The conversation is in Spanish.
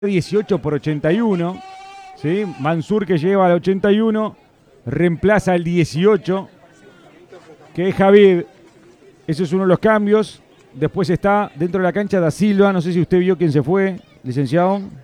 18 por 81. ¿Sí? Mansur, que lleva al 81, reemplaza al 18, que es Javid. Ese es uno de los cambios. Después está dentro de la cancha Da Silva. No sé si usted vio quién se fue, licenciado.